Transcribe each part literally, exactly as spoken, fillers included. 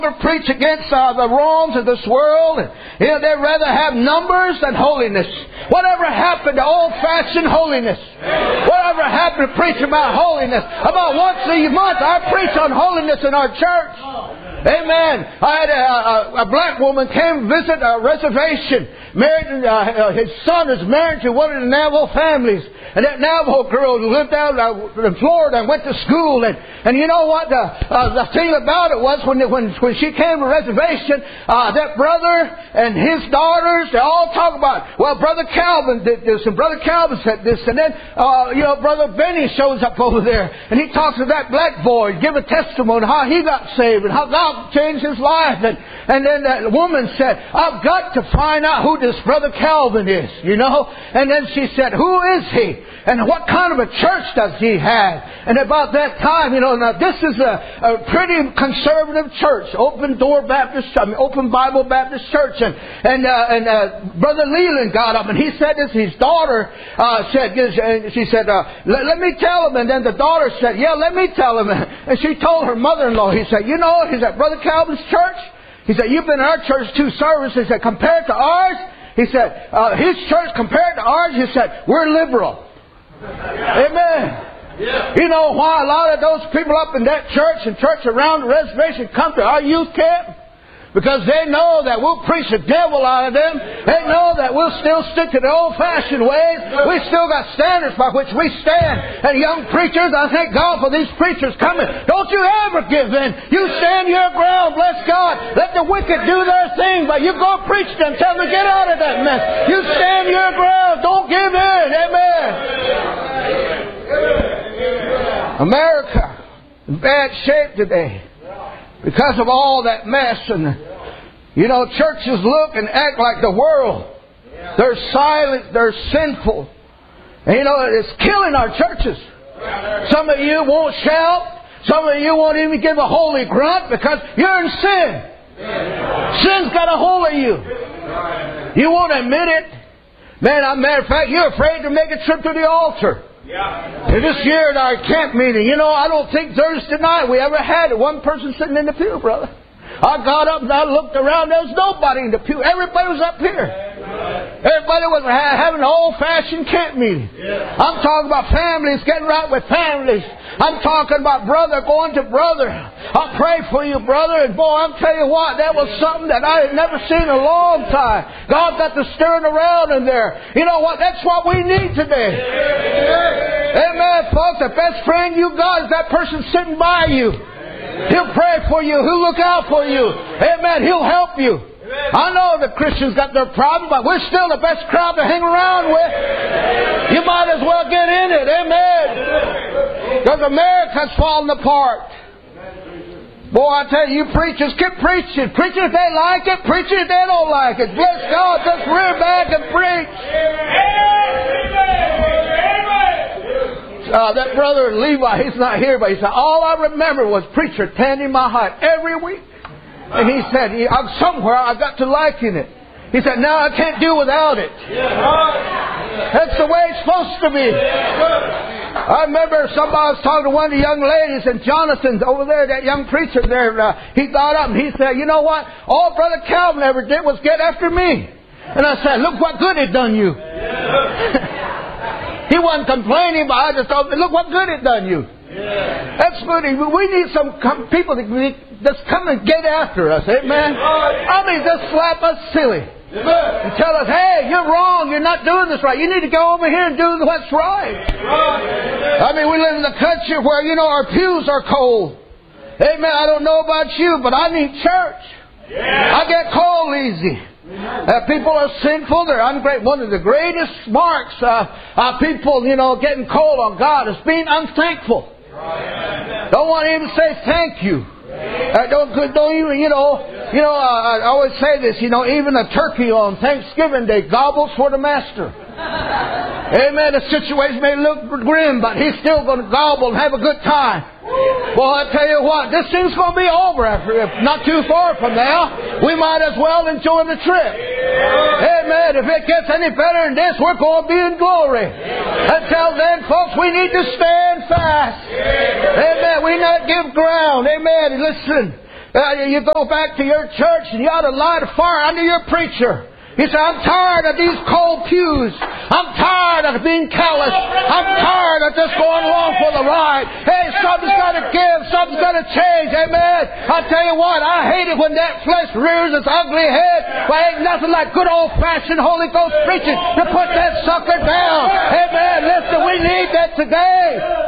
preach against uh, the wrongs of this world. You know, they'd rather have numbers than holiness. Whatever happened to old-fashioned holiness? Whatever happened to preaching about holiness? About once a month I preach on holiness in our church. Amen. I had a, a, a black woman came visit a reservation. Married, uh, his son is married to one of the Navajo families. And that Navajo girl lived out in Florida and went to school. And, and you know what? The, uh, the thing about it was when when when she came to the reservation, uh, that brother and his daughters, they all talk about, well, Brother Calvin did this and Brother Calvin said this. And then, uh, you know, Brother Benny shows up over there. And he talks to that black boy, give a testimony how he got saved and how God changed his life. And, and then that woman said, I've got to find out who this Brother Calvin is, you know. And then she said, who is he? And what kind of a church does he have? And about that time, you know, now this is a, a pretty conservative church, Open Door Baptist, I mean, Open Bible Baptist Church. And and uh, and uh, Brother Leland got up and he said this. His daughter uh, said, she said, uh, let, let me tell him. And then the daughter said, yeah, let me tell him. And she told her mother-in-law. He said, you know, he's at Brother Calvin's church. He said, you've been in our church two services. He said, compared to ours, he said, uh, his church compared to ours, he said, we're liberal. Amen. Yeah. You know why a lot of those people up in that church and church around the reservation come to our youth camp? Because they know that we'll preach the devil out of them. They know that we'll still stick to the old-fashioned ways. We still got standards by which we stand. And young preachers, I thank God for these preachers coming. Don't you ever give in. You stand your ground, bless God. Let the wicked do their thing, but you go preach to them. Tell them to get out of that mess. You stand your ground. Don't give in. Amen. America in bad shape today. Because of all that mess. And, you know, churches look and act like the world. They're silent. They're sinful. And, you know, it's killing our churches. Some of you won't shout. Some of you won't even give a holy grunt because you're in sin. Sin's got a hold of you. You won't admit it. Man, as a matter of fact, you're afraid to make a trip to the altar. Yeah. And this year at our camp meeting, you know, I don't think Thursday night we ever had one person sitting in the pew, brother. I got up and I looked around. There was nobody in the pew. Everybody was up here. Everybody was having an old-fashioned camp meeting. I'm talking about families getting right with families. I'm talking about brother going to brother. I pray for you, brother. And boy, I'll tell you what, that was something that I had never seen in a long time. God got to stirring around in there. You know what? That's what we need today. Amen, folks. The best friend you got is that person sitting by you. He'll pray for you. He'll look out for you. Amen. He'll help you. I know the Christians got their problems, but we're still the best crowd to hang around with. You might as well get in it. Amen. Because America's falling apart. Boy, I tell you, you preachers, keep preaching. Preaching if they like it. Preaching if they don't like it. Bless God. Just rear back and preach. Uh, that brother Levi, he's not here, but he said, all I remember was preacher tending my heart every week. And he said, I'm somewhere I got to liking it. He said, now I can't do without it. That's the way it's supposed to be. I remember somebody was talking to one of the young ladies, and Jonathan over there, that young preacher there, uh, he got up and he said, you know what? All Brother Calvin ever did was get after me. And I said, look what good it done you. He wasn't complaining, but I just thought, look what good it done you. Yeah. That's good. We need some people to just come and get after us. Amen. I mean, just slap us silly. And tell us, hey, you're wrong. You're not doing this right. You need to go over here and do what's right. I mean, we live in a country where, you know, our pews are cold. Amen. I don't know about you, but I need church. I get cold easy. Uh, people are sinful. They're ungrateful. One of the greatest marks of uh, uh, people, you know, getting cold on God is being unthankful. Don't want to even say thank you. Uh, don't, don't even, you know, you know. Uh, I always say this. You know, even a turkey on Thanksgiving Day gobbles for the master. Amen. The situation may look grim, but he's still going to gobble and have a good time. Well, I tell you what, this thing's going to be over after not too far from now. We might as well enjoy the trip. Amen. If it gets any better than this, we're going to be in glory. Until then, folks, we need to stand fast. Amen. We not give ground. Amen. Listen. Uh, you go back to your church and you ought to light a fire under your preacher. You say, I'm tired of these cold pews. I'm tired of being callous. I'm tired of just going along for the ride. Hey, something's got to give. Something's got to change. Amen. I tell you what, I hate it when that flesh rears its ugly head. Well, ain't nothing like good old-fashioned Holy Ghost preaching to put that sucker down. Amen. Listen, we need that today.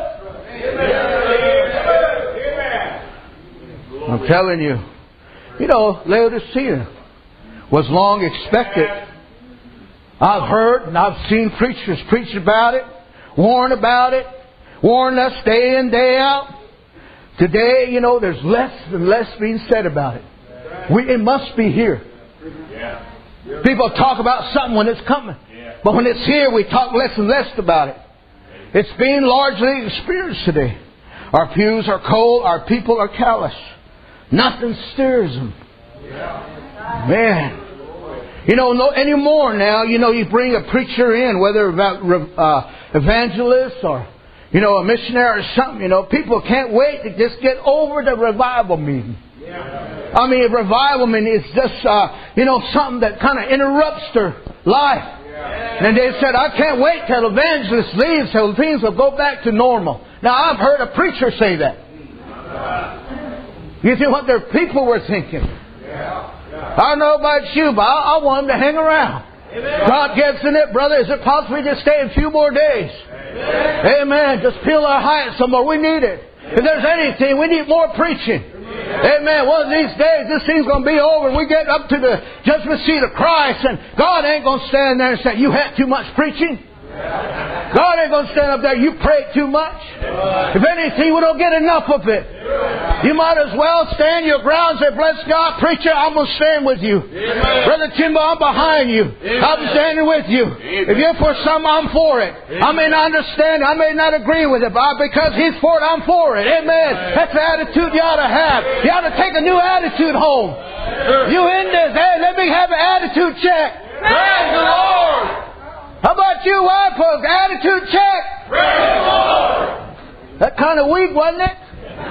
I'm telling you. You know, Laodicea was long expected. I've heard and I've seen preachers preach about it, warn about it, warn us day in, day out. Today, you know, there's less and less being said about it. We, it must be here. People talk about something when it's coming. But when it's here, we talk less and less about it. It's being largely experienced today. Our pews are cold. Our people are callous. Nothing stirs them. Man. You know, no anymore now, you know, you bring a preacher in, whether about uh, evangelist or, you know, a missionary or something, you know, people can't wait to just get over the revival meeting. Yeah. I mean, a revival meeting is just, uh, you know, something that kind of interrupts their life. Yeah. And they said, I can't wait till evangelist leaves till things will go back to normal. Now, I've heard a preacher say that. You see what their people were thinking. Yeah. I don't know about you, but I, I want them to hang around. Amen. God gets in it, brother. Is it possible we just stay a few more days? Amen. Amen. Just peel our height some more. We need it. If there's anything, we need more preaching. Amen. One of these days, this thing's going to be over, and we get up to the judgment seat of Christ, and God ain't going to stand there and say, you had too much preaching. God ain't going to stand up there, you prayed too much. If anything, we don't get enough of it. You might as well stand your ground and say, bless God, preacher, I'm going to stand with you. Amen. Brother Timbo, I'm behind you. Amen. I'm standing with you. Amen. If you're for something, I'm for it. Amen. I may not understand, I may not agree with it, but because He's for it, I'm for it. Amen. Amen. That's the attitude you ought to have. You ought to take a new attitude home. Amen. You in this, hey, let me have an attitude check. Praise the Lord. How about you, white folks? Attitude check. Praise the Lord. That kind of weak, wasn't it?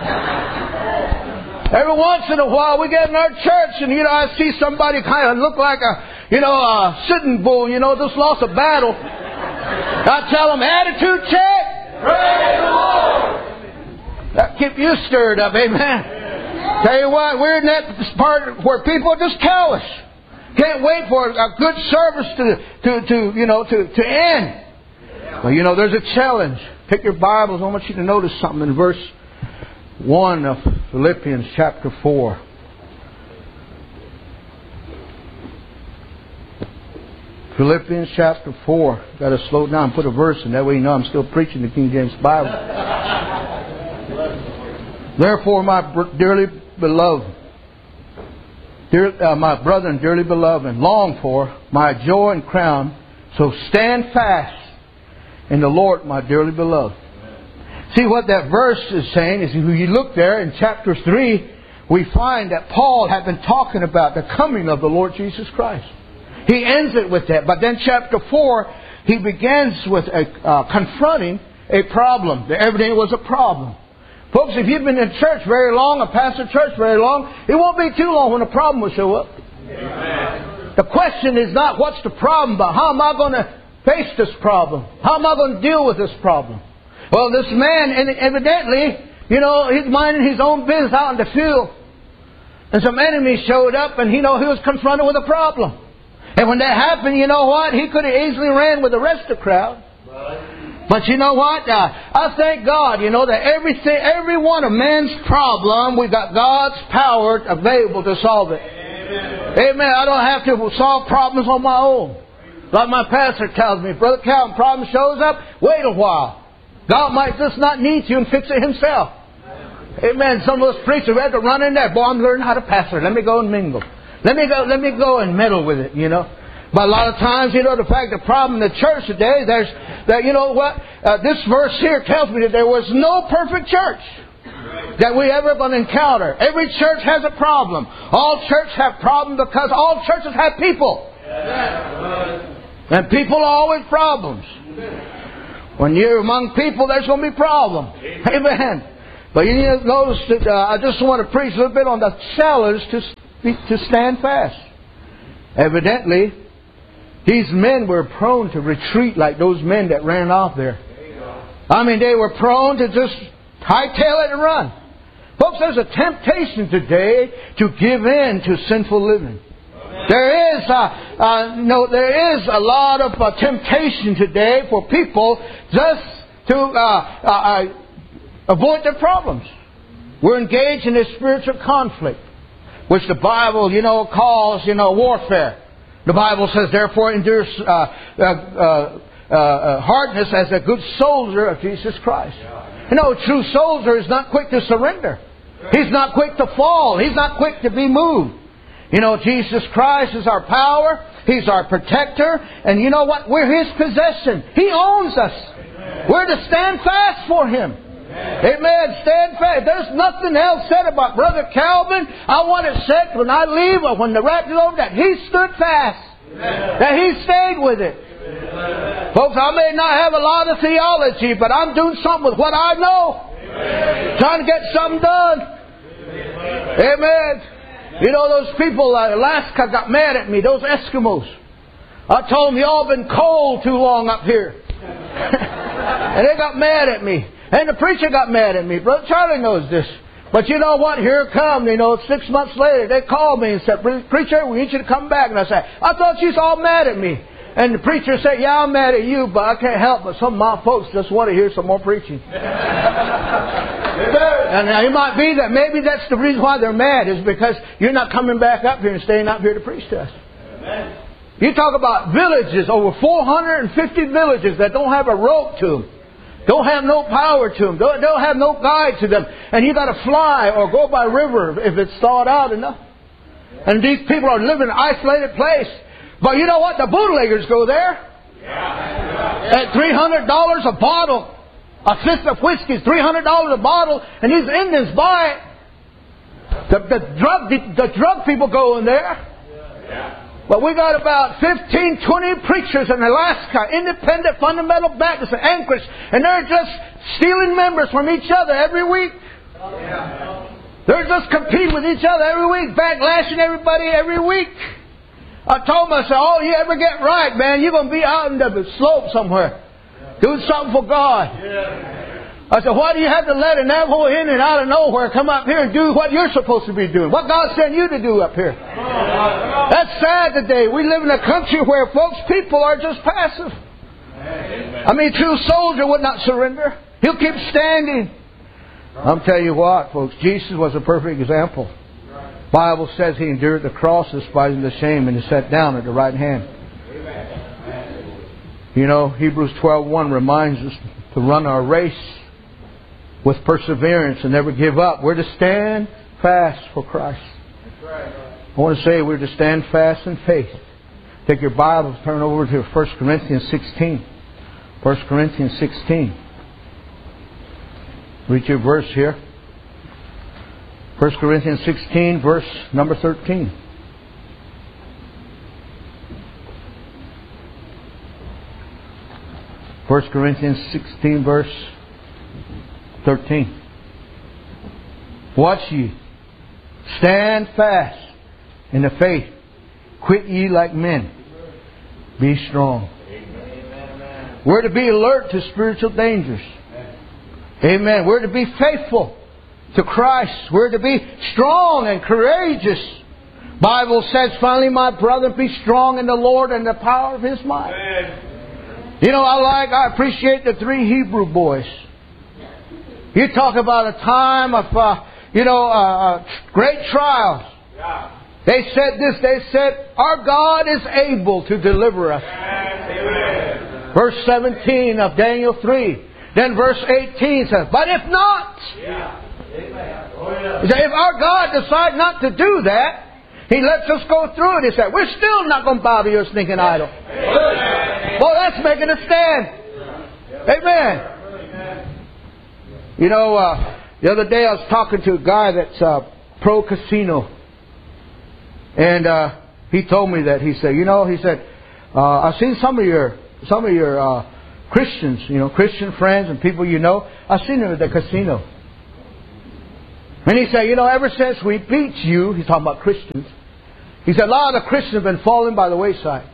Every once in a while, we get in our church, and you know, I see somebody kind of look like a, you know, a sitting bull. You know, just lost a battle. I tell them, attitude check. Praise the Lord. That keep you stirred up, amen. Tell you what, we're in that part where people are just callous. Can't wait for a good service to, to, to you know, to, to end. Well, you know, there's a challenge. Take your Bibles. I want you to notice something in verse one of Philippians chapter four. Philippians chapter four. Got to slow down and put a verse in. That way you know I'm still preaching the King James Bible. Therefore, my dearly beloved, Dear, uh, my brethren, dearly beloved and longed for, my joy and crown, so stand fast in the Lord, my dearly beloved. See what that verse is saying is, if you look there in chapter three, we find that Paul had been talking about the coming of the Lord Jesus Christ. He ends it with that. But then chapter four, he begins with a, uh, confronting a problem. Everything was a problem. Folks, if you've been in church very long, a pastor church very long, it won't be too long when a problem will show up. Amen. The question is not what's the problem, but how am I going to face this problem? How am I going to deal with this problem? Well, this man, evidently, you know, he's minding his own business out in the field. And some enemies showed up, and you know, he was confronted with a problem. And when that happened, you know what? He could have easily ran with the rest of the crowd. But you know what? Uh, I thank God, you know, that everything, every one of man's problem, we've got God's power available to solve it. Amen. Amen. I don't have to solve problems on my own. Like my pastor tells me, Brother Calvin, problem shows up, wait a while. God might just not need you and fix it Himself. Amen. Some of us preachers, we have to run in there. Boy, I'm learning how to pastor. Let me go and mingle. Let me go, let me go and meddle with it, you know. But a lot of times, you know, the fact, the problem in the church today, there's, that, you know what, uh, this verse here tells me that there was no perfect church that we ever going to encounter. Every church has a problem. All churches have problems because all churches have people. And people are always problems. When you're among people, there's going to be problems. Amen. But you need to notice that uh, I just want to preach a little bit on the sellers to, to stand fast. Evidently, these men were prone to retreat like those men that ran off there. I mean, they were prone to just hightail it and run. Folks, there's a temptation today to give in to sinful living. There is, uh, uh, no, there is a lot of uh, temptation today for people just to uh, uh, uh, avoid their problems. We're engaged in a spiritual conflict, which the Bible, you know, calls, you know, warfare. The Bible says, therefore, endure uh, uh, uh, uh, hardness as a good soldier of Jesus Christ. You know, a true soldier is not quick to surrender. He's not quick to fall. He's not quick to be moved. You know, Jesus Christ is our power. He's our protector. And you know what? We're His possession. He owns us. We're to stand fast for Him. Amen. Stand fast. There's nothing else said about Brother Calvin. I want it said when I leave or when the rapture's over that he stood fast. That he stayed with it. Folks, I may not have a lot of theology, but I'm doing something with what I know. Trying to get something done. Amen. You know, those people, uh, Alaska got mad at me, those Eskimos. I told them, y'all been cold too long up here. And they got mad at me. And the preacher got mad at me. Brother Charlie knows this. But you know what? Here it comes. You know, six months later, they called me and said, preacher, we need you to come back. And I said, I thought you was all mad at me. And the preacher said, yeah, I'm mad at you, but I can't help but some of my folks just want to hear some more preaching. And it might be that maybe that's the reason why they're mad, is because you're not coming back up here and staying up here to preach to us. Amen. You talk about villages, over four hundred fifty villages that don't have a rope to them. Don't have no power to them. Don't, don't have no guide to them. And you got to fly or go by river if it's thawed out enough. And these people are living in an isolated place. But you know what? The bootleggers go there. At three hundred dollars a bottle. A fifth of whiskey is three hundred dollars a bottle. And these Indians buy it. The, the, drug, the, the drug people go in there. But we got about fifteen, twenty preachers in Alaska, independent, fundamental Baptists in Anchorage, and they're just stealing members from each other every week. They're just competing with each other every week, backlashing everybody every week. I told them, I said, oh, you ever get right, man, you're going to be out in the slope somewhere, doing something for God. I said, why do you have to let a Navajo Indian out of nowhere come up here and do what you're supposed to be doing? What God sent you to do up here? That's sad today. We live in a country where, folks, people are just passive. I mean, a true soldier would not surrender. He'll keep standing. I'm telling you what, folks, Jesus was a perfect example. The Bible says He endured the cross, despising the shame, and He sat down at the right hand. You know, Hebrews twelve one reminds us to run our race with perseverance and never give up. We're to stand fast for Christ. I want to say we're to stand fast in faith. Take your Bibles, turn over to First Corinthians sixteen. First Corinthians sixteen. Read your verse here. First Corinthians sixteen, verse number thirteen. First Corinthians sixteen, verse thirteen. Watch ye. Stand fast in the faith. Quit ye like men. Be strong. Amen. We're to be alert to spiritual dangers. Amen. We're to be faithful to Christ. We're to be strong and courageous. Bible says, finally, my brother, be strong in the Lord and the power of His might. Amen. You know, I like, I appreciate the three Hebrew boys. You talk about a time of, uh, you know, uh, great trials. Yeah. They said this, they said, our God is able to deliver us. Amen. Verse seventeen of Daniel three. Then verse eighteen says, but if not, yeah. He said, if our God decides not to do that, He lets us go through it. He said, we're still not going to bow to your stinking idol. Amen. Well, that's making a stand. Amen. You know, uh, the other day I was talking to a guy that's uh, pro casino. And uh, he told me that. He said, you know, he said, uh, I've seen some of your some of your uh, Christians, you know, Christian friends and people you know. I've seen them at the casino. And he said, you know, ever since we beat you, he's talking about Christians, he said, a lot of the Christians have been falling by the wayside.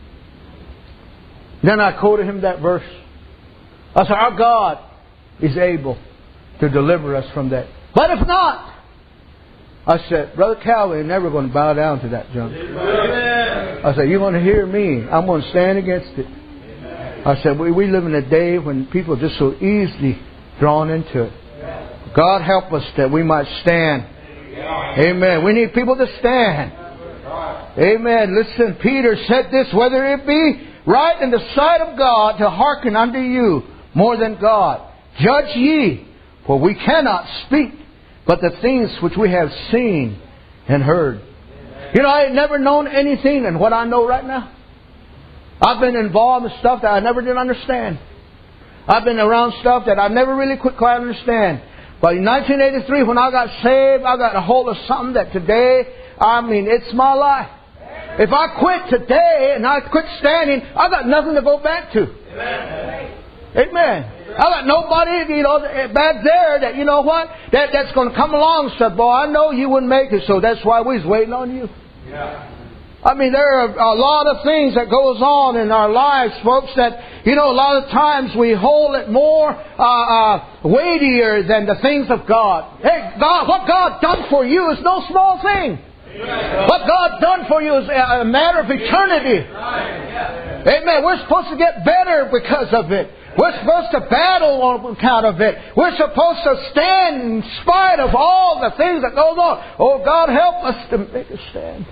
Then I quoted him that verse. I said, our God is able to deliver us from that. But if not, I said, Brother Calvin is never going to bow down to that junk. I said, you're going to hear me. I'm going to stand against it. I said, we, we live in a day when people are just so easily drawn into it. God help us that we might stand. Amen. We need people to stand. Amen. Listen, Peter said this, whether it be right in the sight of God to hearken unto you more than God. Judge ye, for we cannot speak but the things which we have seen and heard. You know, I had never known anything than what I know right now. I've been involved in stuff that I never did understand. I've been around stuff that I never really could quite understand. But in nineteen eighty-three, when I got saved, I got a hold of something that today, I mean, it's my life. If I quit today and I quit standing, I got nothing to go back to. Amen. Amen. I got nobody, you know, back there that, you know what, that, that's going to come along and say, boy, I know you wouldn't make it, so that's why we was waiting on you. Yeah. I mean, there are a lot of things that goes on in our lives, folks, that, you know, a lot of times we hold it more uh, uh, weightier than the things of God. Hey, God, what God done for you is no small thing. What God done for you is a matter of eternity. Amen. We're supposed to get better because of it. We're supposed to battle on account of it. We're supposed to stand in spite of all the things that goes on. Oh, God, help us to make a stand.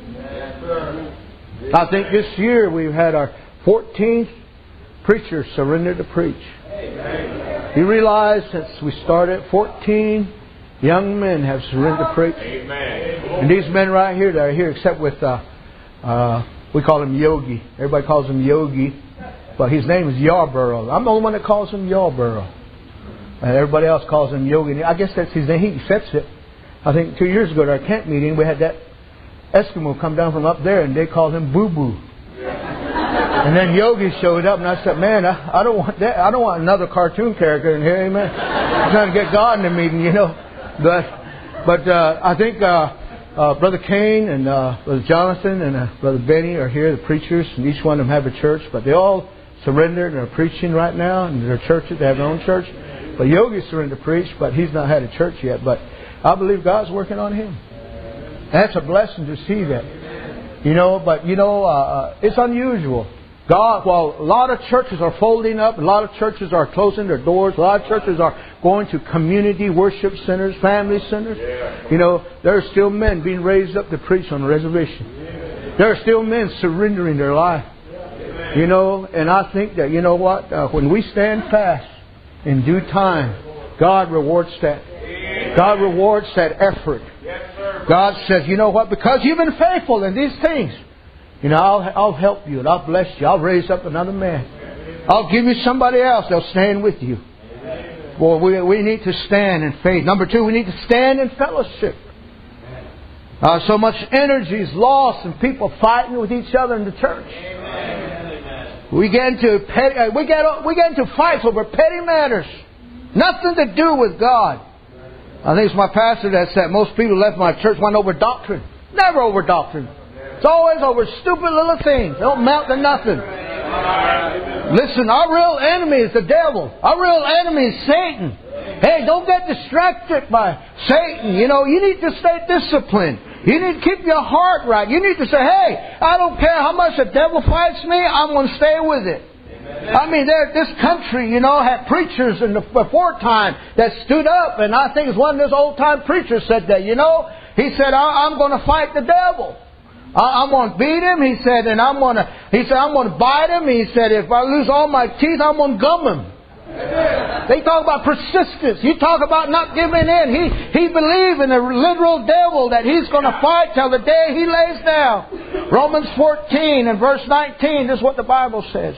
I think this year we've had our fourteenth preacher surrender to preach. You realize since we started, fourteen young men have surrendered to preach. And these men right here that are here, except with, uh, uh, we call him Yogi. Everybody calls him Yogi. But his name is Yarborough. I'm the only one that calls him Yarborough. And everybody else calls him Yogi. I guess that's his name. He accepts it. I think two years ago at our camp meeting, we had that Eskimo come down from up there and they called him Boo Boo. And then Yogi showed up and I said, man, I, I don't want that. I don't want another cartoon character in here. Amen. I'm trying to get God in the meeting, you know. But but uh, I think uh, uh, Brother Kane and uh, Brother Jonathan and uh, Brother Benny are here, the preachers, and each one of them have a church. But they all surrendered and are preaching right now, and their churches, they have their own church. But Yogi surrendered to preach, but he's not had a church yet. But I believe God's working on him. That's a blessing to see that. You know, but you know, uh, it's unusual. God, well, a lot of churches are folding up. A lot of churches are closing their doors. A lot of churches are going to community worship centers, family centers. Yeah. You know, there are still men being raised up to preach on the reservation. Yeah. There are still men surrendering their life. Yeah. You know, and I think that, you know what, uh, when we stand fast in due time, God rewards that. Yeah. God rewards that effort. Yes, God says, you know what, because you've been faithful in these things, you know, I'll, I'll help you and I'll bless you. I'll raise up another man. I'll give you somebody else that'll stand with you. Boy, we, we need to stand in faith. Number two, we need to stand in fellowship. Uh, so much energy is lost and people fighting with each other in the church. We get into petty, uh, we get we get into fights over petty matters. Nothing to do with God. I think it's my pastor that said most people left my church went over doctrine. Never over doctrine. It's always over stupid little things. They don't amount to nothing. Listen, our real enemy is the devil. Our real enemy is Satan. Hey, don't get distracted by Satan. You know, you need to stay disciplined. You need to keep your heart right. You need to say, hey, I don't care how much the devil fights me, I'm going to stay with it. I mean, there, this country, you know, had preachers in the before time that stood up, and I think it's one of those old time preachers said that, you know, he said, I, I'm going to fight the devil. I'm going to beat him, he said, and I'm going to, he said, I'm going to bite him. He said, if I lose all my teeth, I'm going to gum him. They talk about persistence. You talk about not giving in. He, he believed in the literal devil that he's going to fight till the day he lays down. Romans fourteen and verse nineteen, this is what the Bible says.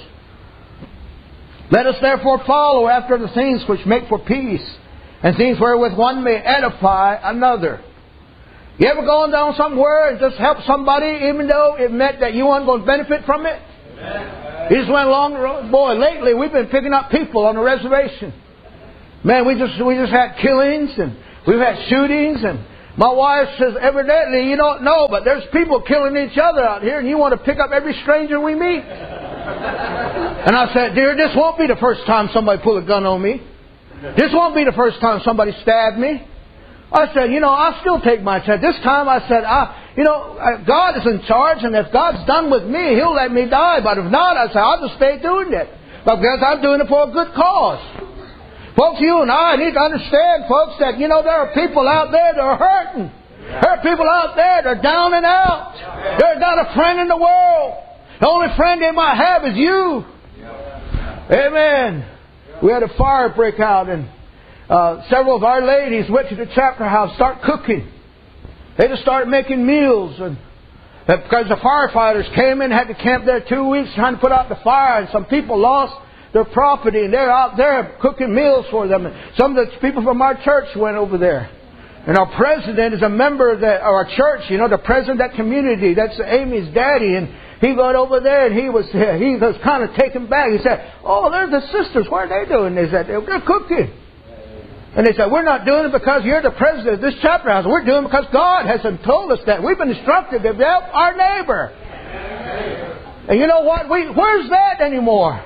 Let us therefore follow after the things which make for peace, and things wherewith one may edify another. You ever gone down somewhere and just help somebody even though it meant that you weren't going to benefit from it? Amen. You just went along the road. Boy, lately we've been picking up people on the reservation. Man, we just we just had killings and we've had shootings, and my wife says, evidently you don't know, but there's people killing each other out here, and you want to pick up every stranger we meet. And I said, dear, this won't be the first time somebody pulled a gun on me. This won't be the first time somebody stabbed me. I said, you know, I'll still take my chance. This time I said, I, you know, God is in charge, and if God's done with me, He'll let me die. But if not, I said, I'll just stay doing it. Because I'm doing it for a good cause. Folks, you and I need to understand, folks, that, you know, there are people out there that are hurting. There are people out there that are down and out. There's not a friend in the world. The only friend they might have is you. Amen. We had a fire break out, and uh, several of our ladies went to the chapter house, start cooking. They just started making meals, and because the firefighters came in, had to camp there two weeks trying to put out the fire, and some people lost their property, and they're out there cooking meals for them. And some of the people from our church went over there. And our president is a member of, the, of our church, you know, the president of that community. That's Amy's daddy. And he got over there, and he was he was kind of taken back. He said, oh, there's the sisters. What are they doing? They said, they're cooking. And they said, we're not doing it because you're the president of this chapter house. We're doing it because God has told us that. We've been instructed to help our neighbor. And you know what? We Where's that anymore?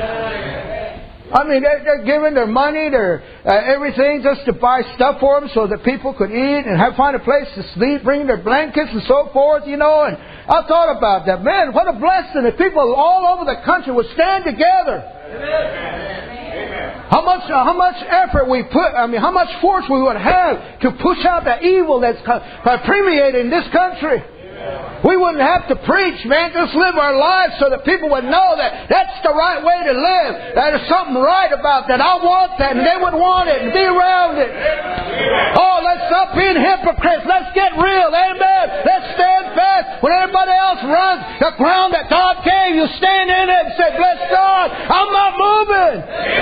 I mean, they're, they're giving their money, their uh, everything, just to buy stuff for them so that people could eat and have find a place to sleep, bring their blankets and so forth, you know. And I thought about that. Man, what a blessing if people all over the country would stand together. Amen. How much, uh, how much effort we put, I mean, how much force we would have to push out the evil that's uh, permeated in this country. We wouldn't have to preach, man. Just live our lives so that people would know that that's the right way to live. That there's something right about that. I want that, and they would want it and be around it. Oh, let's stop being hypocrites. Let's get real. Amen. Let's stand fast. When everybody else runs the ground that God gave, you stand in it and say, bless God, I'm not moving.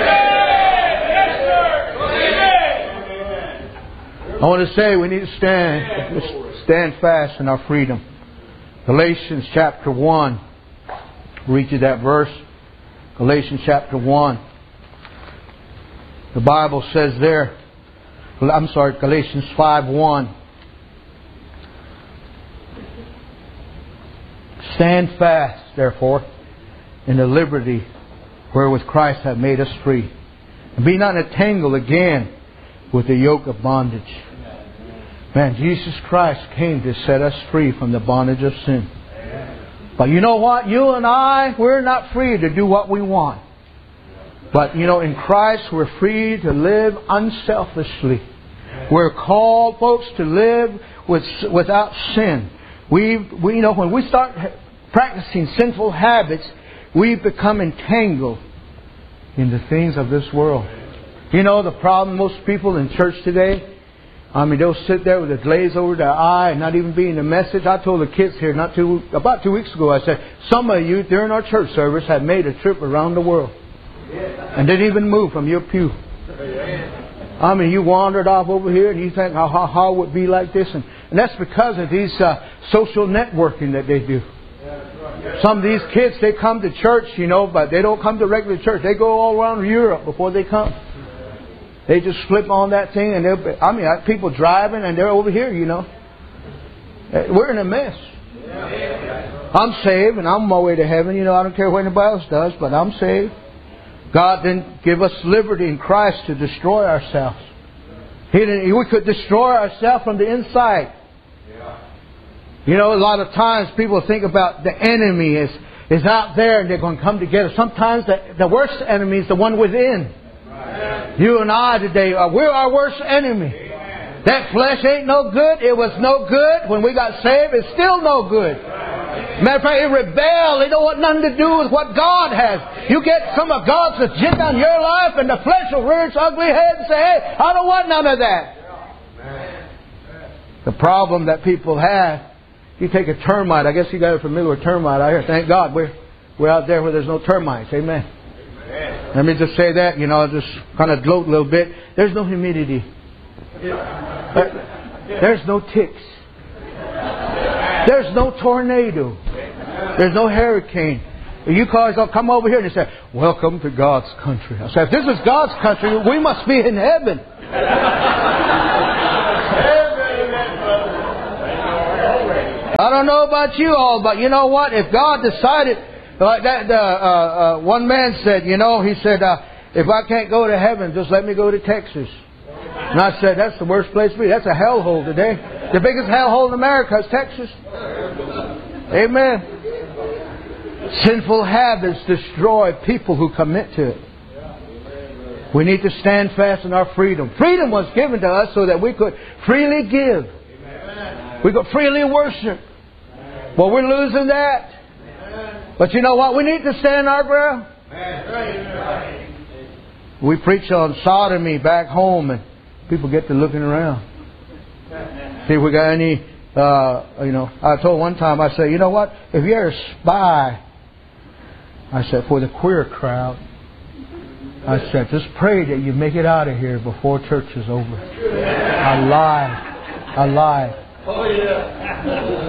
I want to say we need to stand, stand fast in our freedom. Galatians chapter one. Read you that verse. Galatians chapter one. The Bible says there, I'm sorry, Galatians five one. Stand fast, therefore, in the liberty wherewith Christ hath made us free. And be not entangled again with the yoke of bondage. Man, Jesus Christ came to set us free from the bondage of sin. But you know what? You and I, we're not free to do what we want. But, you know, in Christ, we're free to live unselfishly. We're called, folks, to live with, without sin. We, we, you know, when we start practicing sinful habits, we become entangled in the things of this world. You know, the problem most people in church today, I mean, they'll sit there with a glaze over their eye and not even be in the message. I told the kids here not two, about two weeks ago, I said, some of you during our church service have made a trip around the world and didn't even move from your pew. I mean, you wandered off over here and you think how how, how would it be like this, and, and that's because of these uh, social networking that they do. Some of these kids, they come to church, you know, but they don't come to regular church. They go all around Europe before they come. They just flip on that thing, and they'll, I mean, people driving, and they're over here, you know. We're in a mess. I'm saved, and I'm on my way to heaven. You know, I don't care what anybody else does, but I'm saved. God didn't give us liberty in Christ to destroy ourselves. He didn't, we could destroy ourselves from the inside. You know, a lot of times people think about the enemy is, is out there, and they're going to come together. Sometimes the, the worst enemy is the one within. You and I today, we're our worst enemy. That flesh ain't no good. It was no good when we got saved. It's still no good. Matter of fact, it rebelled. It don't want nothing to do with what God has. You get some of God's agenda in your life, and the flesh will rear its ugly head and say, hey, I don't want none of that. The problem that people have, you take a termite. I guess you guys are familiar with termite out here. Thank God we're, we're out there where there's no termites. Amen. Let me just say that, you know, just kind of gloat a little bit. There's no humidity. There's no ticks. There's no tornado. There's no hurricane. You guys will come over here and they say, welcome to God's country. I say, if this is God's country, we must be in heaven. I don't know about you all, but you know what? If God decided, like that, uh, uh, uh, one man said, you know, he said, uh, if I can't go to heaven, just let me go to Texas. And I said, that's the worst place to be. That's a hellhole today. The biggest hellhole in America is Texas. Amen. Sinful habits destroy people who commit to it. We need to stand fast in our freedom. Freedom was given to us so that we could freely give. We could freely worship. Well, we're losing that. But you know what? We need to stand our ground. We preach on sodomy back home and people get to looking around. See if we got any, uh, you know, I told one time, I said, you know what? If you're a spy, I said, for the queer crowd, I said, just pray that you make it out of here before church is over. I lied. I lied. Oh, yeah.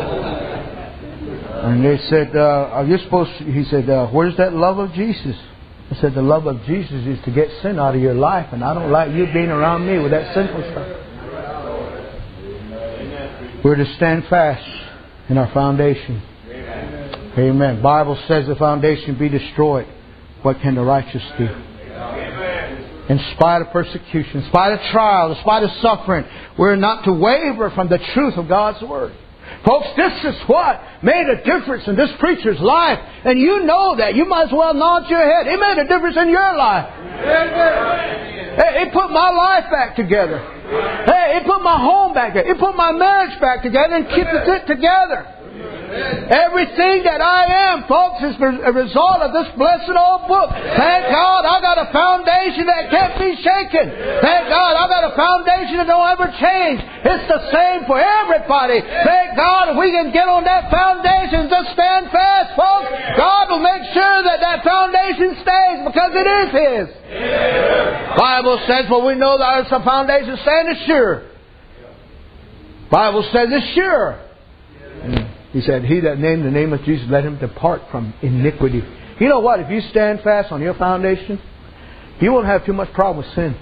And they said, uh, are you supposed to, he said, uh, where's that love of Jesus? I said, the love of Jesus is to get sin out of your life. And I don't like you being around me with that sinful stuff. We're to stand fast in our foundation. Amen. Bible says the foundation be destroyed. What can the righteous do? In spite of persecution, in spite of trial, in spite of suffering, we're not to waver from the truth of God's Word. Folks, this is what made a difference in this preacher's life. And you know that. You might as well nod your head. It made a difference in your life. Hey, it put my life back together. Hey, it put my home back together. It put my marriage back together and kept it together. Everything that I am, folks, is a result of this blessed old book. Thank God I got a foundation that can't be shaken. Thank God I got a foundation that don't ever change. It's the same for everybody. Thank God if we can get on that foundation and just stand fast, folks, God will make sure that that foundation stays because it is His. Bible says, well, we know that it's a foundation standing sure. Bible says it's sure. He said, he that named the name of Jesus, let him depart from iniquity. You know what? If you stand fast on your foundation, you won't have too much problem with sin.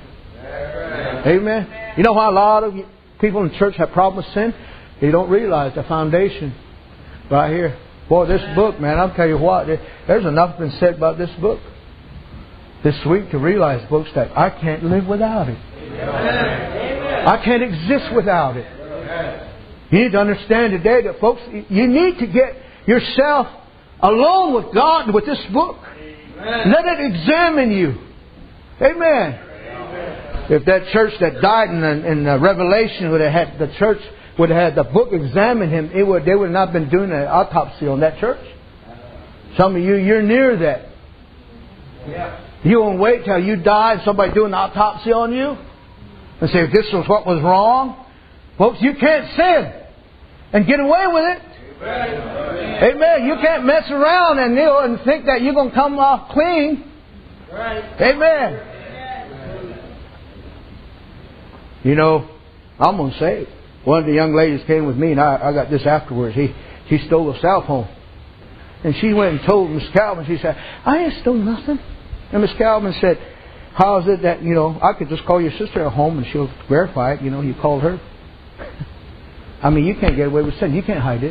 Amen. You know why a lot of people in church have problems with sin? They don't realize the foundation right here. Boy, this book, man, I'll tell you what. There's enough been said about this book this week to realize, folks, that I can't live without it. I can't exist without it. You need to understand today that, folks, you need to get yourself alone with God with this book. Amen. Let it examine you. Amen. Amen. If that church that died in, in the Revelation would have had the church would have had the book examine him, it would they would not have been doing an autopsy on that church. Some of you, you're near that. Yeah. You won't wait till you die and somebody do an autopsy on you and say if this was what was wrong. Folks, you can't sin and get away with it. Amen. Amen. You can't mess around and, you know, and think that you're going to come off clean. Amen. You know, I'm going to say it. One of the young ladies came with me, and I, I got this afterwards. He she stole a cell phone. And she went and told Miss Calvin. She said, I ain't stole nothing. And Miss Calvin said, how is it that, you know, I could just call your sister at home and she'll verify it. You know, you called her. I mean, you can't get away with sin. You can't hide it.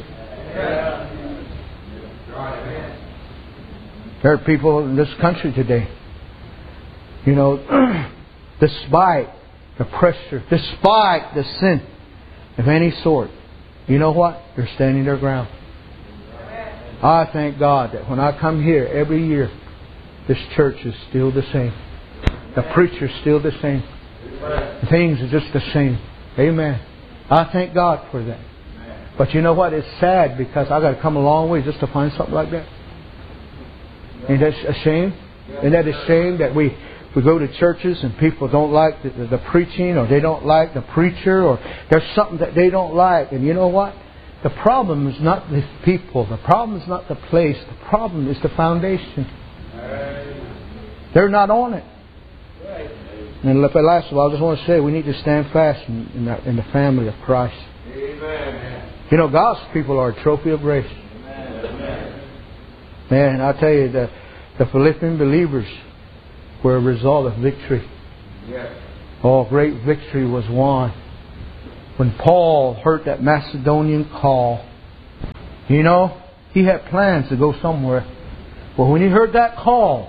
There are people in this country today, you know, despite the pressure, despite the sin of any sort, you know what? They're standing their ground. I thank God that when I come here every year, this church is still the same. The preacher's still the same. Things are just the same. Amen. I thank God for that. But you know what? It's sad because I got to come a long way just to find something like that. Ain't that a shame? Isn't that a shame that we, we go to churches and people don't like the, the, the preaching, or they don't like the preacher, or there's something that they don't like. And you know what? The problem is not the people. The problem is not the place. The problem is the foundation. They're not on it. And last of all, I just want to say we need to stand fast in, in, the, in the family of Christ. Amen. You know, God's people are a trophy of grace. Amen. Man, I tell you, the, the Philippian believers were a result of victory. Yes. Oh, great victory was won. When Paul heard that Macedonian call, You know, he had plans to go somewhere. But when he heard that call,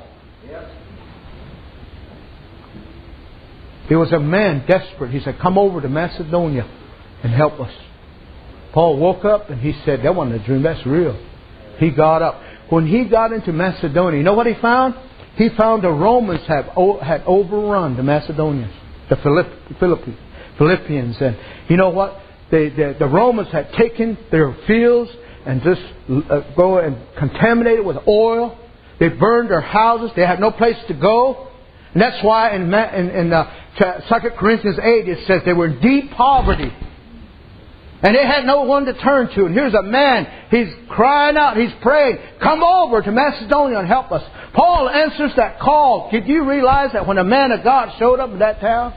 it was a man desperate. He said, come over to Macedonia and help us. Paul woke up and he said, that wasn't a dream, that's real. He got up. When he got into Macedonia, you know what he found? He found the Romans have had overrun the Macedonians, the Philippians. Philippians. And you know what? They, the, the Romans had taken their fields and just uh, go and contaminate it with oil. They burned their houses. They had no place to go. And that's why in, in, in uh, Second Corinthians eight it says they were in deep poverty. And they had no one to turn to. And here's a man, he's crying out, he's praying, come over to Macedonia and help us. Paul answers that call. Did you realize that when a man of God showed up in that town,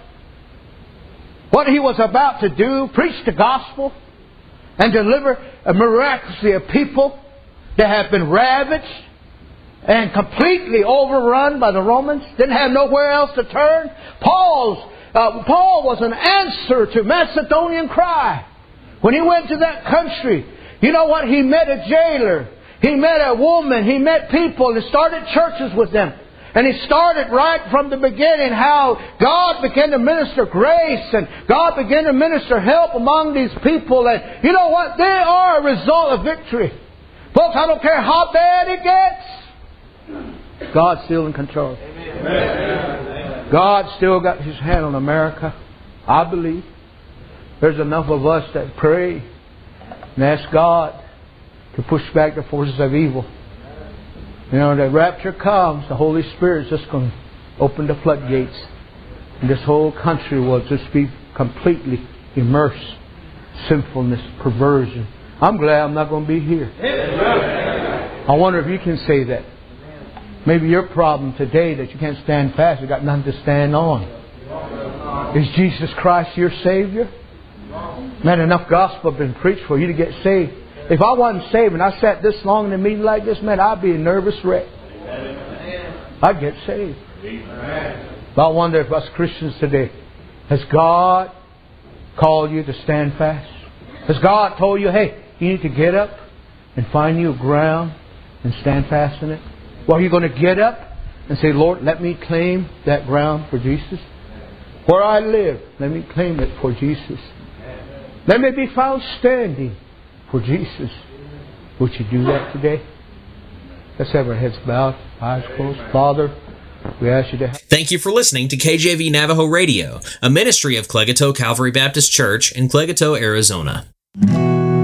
what he was about to do, preach the gospel and deliver miraculously a people that have been ravaged and completely overrun by the Romans, didn't have nowhere else to turn? Paul's, uh, Paul was an answer to Macedonian cry. When he went to that country, you know what? He met a jailer. He met a woman. He met people and started churches with them. And he started right from the beginning how God began to minister grace and God began to minister help among these people. And you know what? They are a result of victory. Folks, I don't care how bad it gets. God's still in control. Amen. God's still got His hand on America. I believe. There's enough of us that pray and ask God to push back the forces of evil. You know, the rapture comes, the Holy Spirit's just going to open the floodgates. And this whole country will just be completely immersed. Sinfulness, perversion. I'm glad I'm not going to be here. I wonder if you can say that. Maybe your problem today that you can't stand fast, you got nothing to stand on. Is Jesus Christ your Savior? Man, enough gospel has been preached for you to get saved. If I wasn't saved and I sat this long in a meeting like this, man, I'd be a nervous wreck. I'd get saved. But I wonder if us Christians today, has God called you to stand fast? Has God told you, hey, you need to get up and find you a ground and stand fast in it? Well, are you going to get up and say, Lord, let me claim that ground for Jesus? Where I live, let me claim it for Jesus. Let me be found standing for Jesus. Would you do that today? Let's have our heads bowed, eyes closed. Father, we ask you to... Thank you for listening to K J V Navajo Radio, a ministry of Clegato Calvary Baptist Church in Clegato, Arizona.